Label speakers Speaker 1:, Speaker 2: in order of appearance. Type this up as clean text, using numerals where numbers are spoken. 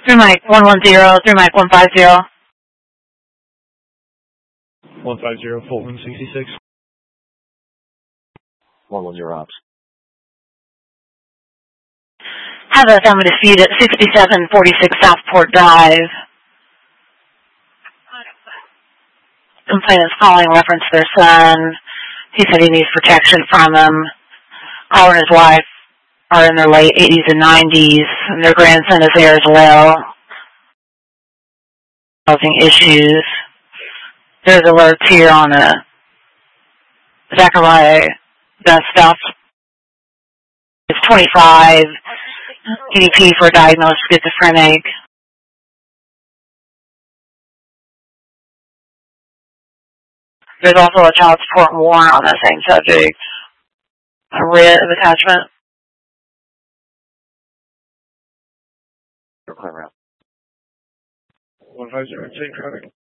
Speaker 1: Through Mike 110, through Mike 150.
Speaker 2: 150, Fulton 66.
Speaker 3: 110 ops.
Speaker 1: Have a family dispute at 6746 Southport Drive. Complainant's calling reference to their son. He said he needs protection from him. Caller and his wife are in their late 80s and 90s, and their grandson is there as well, causing issues. There's alerts here on a Zachariah Gustav. It's 25, EDP for a diagnosed schizophrenic. There's also a child support warrant on that same subject. A writ of attachment.
Speaker 3: 150, take traffic.